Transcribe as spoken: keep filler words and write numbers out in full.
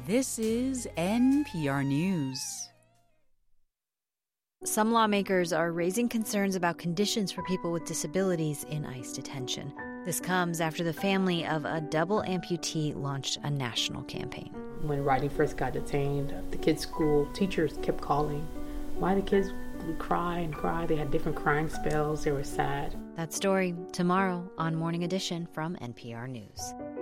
This is N P R News. Some lawmakers are raising concerns about conditions for people with disabilities in ICE detention. This comes after the family of a double amputee launched a national campaign. When Riley first got detained, the kids' school teachers kept calling. Why the kids would cry and cry. They had different crying spells. They were sad. That story tomorrow on Morning Edition from N P R News.